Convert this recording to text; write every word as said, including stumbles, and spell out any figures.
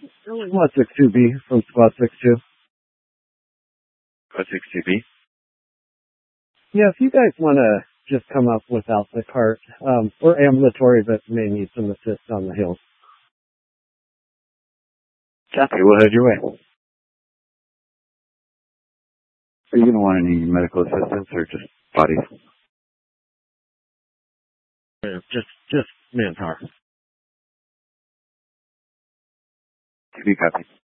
Squad six two B from Squad six two. Squad six two B. Yeah, if you guys want to just come up without the cart, um, we're ambulatory but may need some assist on the hills. Copy, we'll head your way. Are you going to want any medical assistance or just bodies? Yeah, just, just manpower. To be copied.